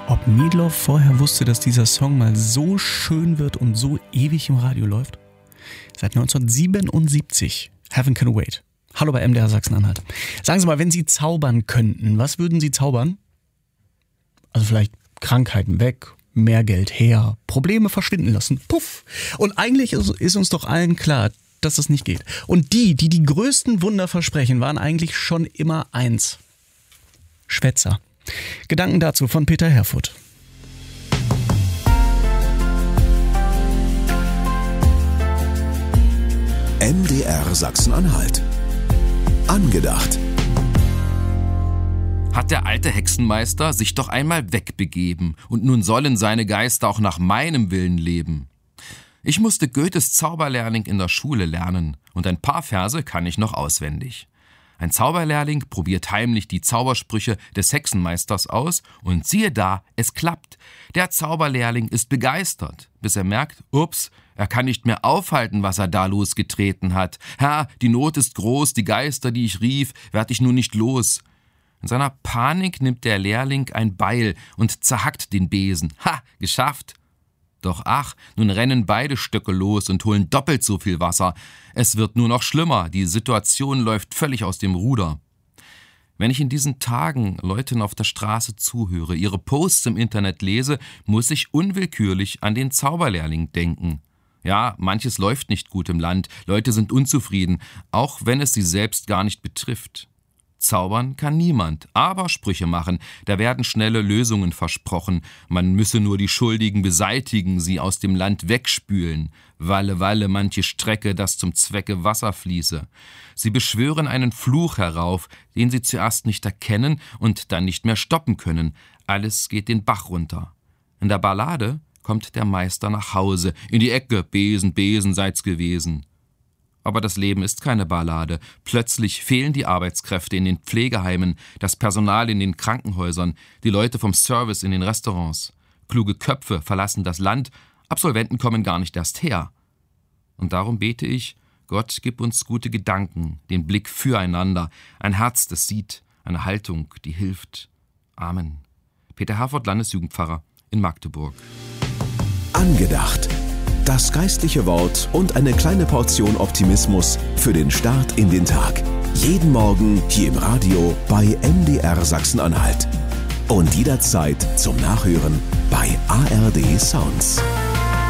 ob Meatloaf vorher wusste, dass dieser Song mal so schön wird und so ewig im Radio läuft? Seit 1977. Heaven Can Wait. Hallo bei MDR Sachsen-Anhalt. Sagen Sie mal, wenn Sie zaubern könnten, was würden Sie zaubern? Also vielleicht Krankheiten weg, mehr Geld her, Probleme verschwinden lassen. Puff. Und eigentlich ist uns doch allen klar, dass das nicht geht. Und die größten Wunder versprechen, waren eigentlich schon immer eins. Schwätzer. Gedanken dazu von Peter Herfurth. MDR Sachsen-Anhalt. Angedacht. Hat der alte Hexenmeister sich doch einmal wegbegeben und nun sollen seine Geister auch nach meinem Willen leben. Ich musste Goethes Zauberlehrling in der Schule lernen und ein paar Verse kann ich noch auswendig. Ein Zauberlehrling probiert heimlich die Zaubersprüche des Hexenmeisters aus und siehe da, es klappt. Der Zauberlehrling ist begeistert, bis er merkt, ups, er kann nicht mehr aufhalten, was er da losgetreten hat. Herr, die Not ist groß, die Geister, die ich rief, werd ich nun nicht los. In seiner Panik nimmt der Lehrling ein Beil und zerhackt den Besen. Ha, geschafft! Doch ach, nun rennen beide Stöcke los und holen doppelt so viel Wasser. Es wird nur noch schlimmer, die Situation läuft völlig aus dem Ruder. Wenn ich in diesen Tagen Leuten auf der Straße zuhöre, ihre Posts im Internet lese, muss ich unwillkürlich an den Zauberlehrling denken. Ja, manches läuft nicht gut im Land, Leute sind unzufrieden, auch wenn es sie selbst gar nicht betrifft. Zaubern kann niemand, aber Sprüche machen, da werden schnelle Lösungen versprochen. Man müsse nur die Schuldigen beseitigen, sie aus dem Land wegspülen. Walle, walle, manche Strecke, dass zum Zwecke Wasser fließe. Sie beschwören einen Fluch herauf, den sie zuerst nicht erkennen und dann nicht mehr stoppen können. Alles geht den Bach runter. In der Ballade kommt der Meister nach Hause, in die Ecke, Besen, Besen seid's gewesen. Aber das Leben ist keine Ballade. Plötzlich fehlen die Arbeitskräfte in den Pflegeheimen, das Personal in den Krankenhäusern, die Leute vom Service in den Restaurants. Kluge Köpfe verlassen das Land, Absolventen kommen gar nicht erst her. Und darum bete ich, Gott, gib uns gute Gedanken, den Blick füreinander, ein Herz, das sieht, eine Haltung, die hilft. Amen. Peter Herfurth, Landesjugendpfarrer in Magdeburg. Angedacht. Das geistliche Wort und eine kleine Portion Optimismus für den Start in den Tag. Jeden Morgen hier im Radio bei MDR Sachsen-Anhalt. Und jederzeit zum Nachhören bei ARD Sounds.